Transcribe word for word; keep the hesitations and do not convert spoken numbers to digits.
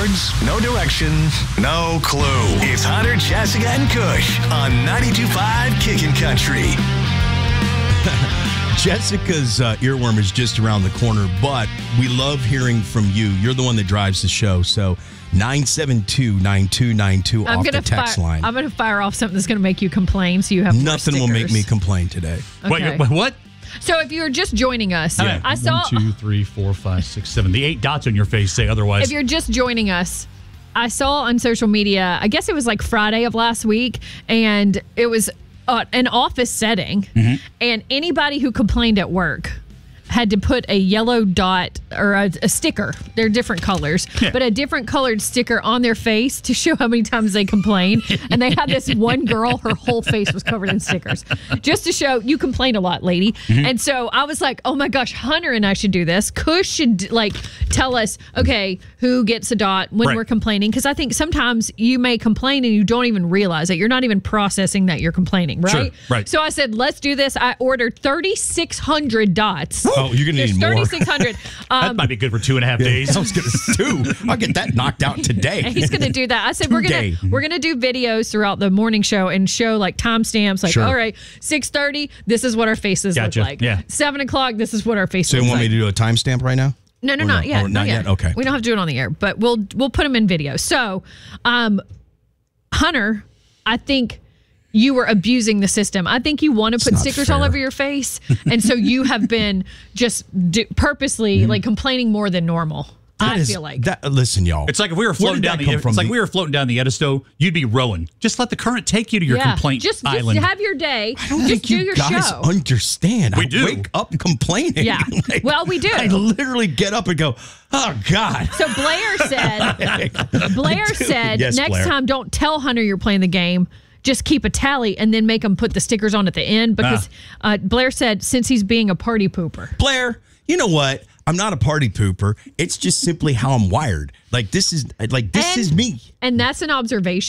words, no directions, no clue. It's Hunter, Jessica, and Kush on ninety-two point five Kickin' Country. Jessica's uh, earworm is just around the corner, but we love hearing from you. You're the one that drives the show, so nine seven two, nine two nine two off the text fire, line. I'm going to fire off something that's going to make you complain, so you have Nothing will make me complain today. Okay. Wait, what? So if you're just joining us, Yeah. I saw... One, two, three, four, five, six, seven. The eight dots on your face say otherwise. If you're just joining us, I saw on social media, I guess it was like Friday of last week, and it was uh, an office setting, Mm-hmm. and anybody who complained at work had to put a yellow dot or a, a sticker. They're different colors, Yeah. but a different colored sticker on their face to show how many times they complain. And they had this one girl, her whole face was covered in stickers, just to show you complain a lot, lady. Mm-hmm. And so I was like, oh my gosh, Hunter and I should do this. Kush should like tell us, okay, who gets a dot when Right. we're complaining. Because I think sometimes you may complain and you don't even realize it. You're not even processing that you're complaining, right? Sure, right. So I said, let's do this. I ordered thirty-six hundred dots. Oh, you're going to There's need more. thirty-six hundred. that Um, might be good for two and a half days. I was going to two. I'll get that knocked out today. he's going to do that. I said we're going Today. to we're going to do videos throughout the morning show and show like timestamps. Like, Sure. all right, six thirty. This is what our faces Gotcha. look like. Yeah. Seven o'clock. This is what our faces So you look want like. me to do a timestamp right now? No, no, Or not no? yet. Oh, not yet? Okay. We don't have to do it on the air, but we'll we'll put them in video. So, um, Hunter, I think you were abusing the system. I think you want to put not stickers all fair. over your face, and so you have been just d- purposely like complaining more than normal. That I is- feel like that. Listen, y'all. It's like if we were Where floating did down that the come from? it's like The- we were floating down the Edisto, you'd be rowing. Just let the current take you to your yeah, complaint just, island. Just have your day. I don't just think do you your guys show. understand. We I do. wake up complaining. Yeah. Like, Well, we do. I literally get up and go, oh, God. So Blair said, Blair Dude. said, Yes, next Blair. time don't tell Hunter you're playing the game. Just keep a tally and then make him put the stickers on at the end because uh, Blair said since he's being a party pooper. Blair, you know what? I'm not a party pooper. It's just simply how I'm wired. Like, this is like this And- is me. And that's an observation.